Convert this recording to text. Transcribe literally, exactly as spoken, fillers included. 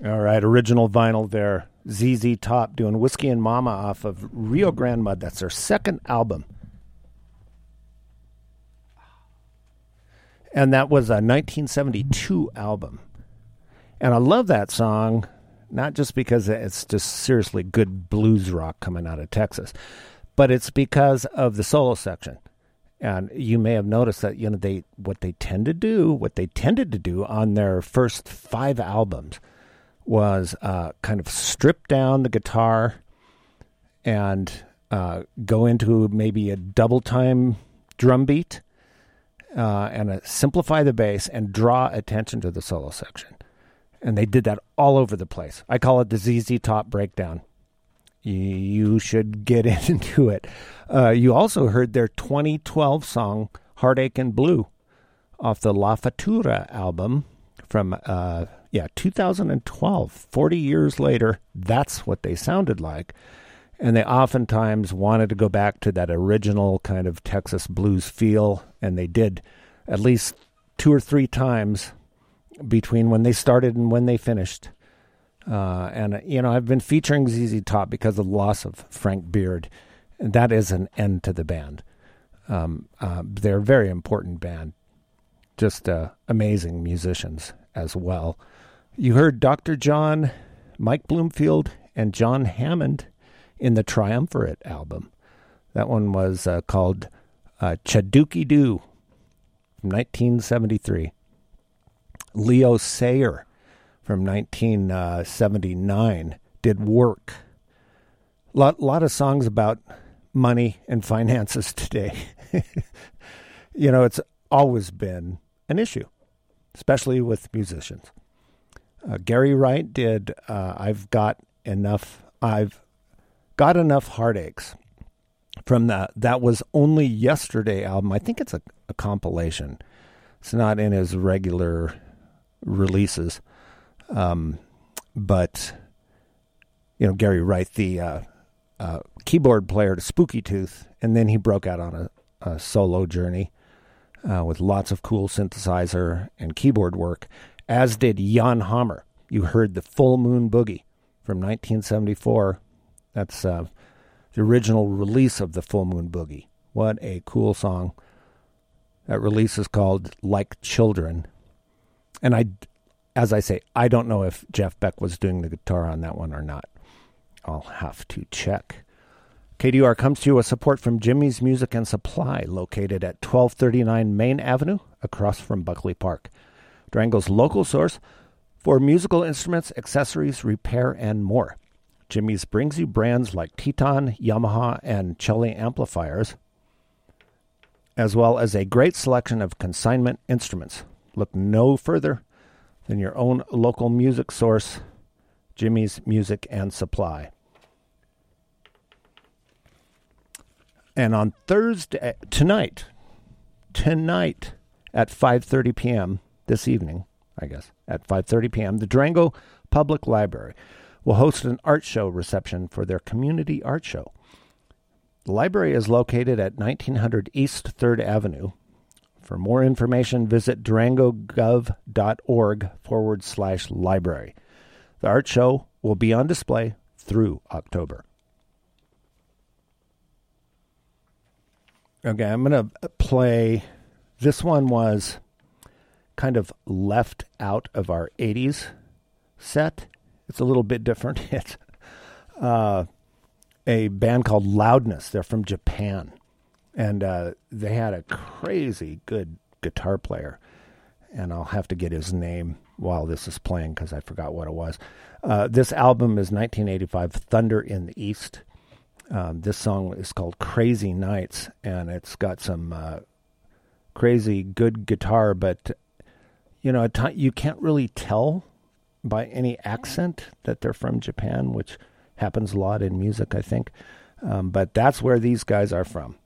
All right, original vinyl there. Z Z Top doing Whiskey and Mama off of Rio Grande Mud. That's their second album. And that was a nineteen seventy-two album. And I love that song, not just because it's just seriously good blues rock coming out of Texas, but it's because of the solo section. And you may have noticed that, you know, they what they tend to do, what they tended to do on their first five albums was uh, kind of strip down the guitar and uh, go into maybe a double time drum beat uh, and uh, simplify the bass and draw attention to the solo section. And they did that all over the place. I call it the Z Z Top breakdown. You should get into it. Uh, you also heard their twenty twelve song, Heartache and Blue, off the La Fatura album from, uh, yeah, two thousand twelve. forty years later, that's what they sounded like. And they oftentimes wanted to go back to that original kind of Texas blues feel, and they did at least two or three times between when they started and when they finished. Uh, and, you know, I've been featuring Z Z Top because of the loss of Frank Beard, and that is an end to the band. Um, uh, they're a very important band, just uh, amazing musicians as well. You heard Doctor John, Mike Bloomfield, and John Hammond in the Triumvirate album. That one was uh, called uh, Chaduki Doo from nineteen seventy-three. Leo Sayer from nineteen seventy-nine did Work. A lot, lot of songs about money and finances today. You know, it's always been an issue, especially with musicians. Uh, Gary Wright did uh, I've Got Enough, I've Got Enough Heartaches from the That Was Only Yesterday album. I think it's a, a compilation. It's not in his regular releases. Um, but, you know, Gary Wright, the uh, uh, keyboard player to Spooky Tooth, and then he broke out on a, a solo journey uh, with lots of cool synthesizer and keyboard work, as did Jan Hammer. You heard the Full Moon Boogie from nineteen seventy-four. That's uh, the original release of the Full Moon Boogie. What a cool song. That release is called Like Children. And I, as I say, I don't know if Jeff Beck was doing the guitar on that one or not. I'll have to check. K D U R comes to you with support from Jimmy's Music and Supply, located at twelve thirty-nine Main Avenue, across from Buckley Park. Durango's local source for musical instruments, accessories, repair, and more. Jimmy's brings you brands like Teton, Yamaha, and Chelly amplifiers, as well as a great selection of consignment instruments. Look no further than your own local music source, Jimmy's Music and Supply. And on Thursday, tonight, tonight at five thirty p.m., this evening, I guess, at five thirty p.m., the Durango Public Library will host an art show reception for their community art show. The library is located at nineteen hundred East third Avenue. For more information, visit durangogov.org forward slash library. The art show will be on display through October. Okay, I'm going to play. This one was kind of left out of our eighties set. It's a little bit different. It's uh, a band called Loudness. They're from Japan. And uh, they had a crazy good guitar player. And I'll have to get his name while this is playing because I forgot what it was. Uh, this album is nineteen eighty-five, Thunder in the East. Um, this song is called Crazy Nights, and it's got some uh, crazy good guitar, but you know, you can't really tell by any accent that they're from Japan, which happens a lot in music, I think. Um, but that's where these guys are from.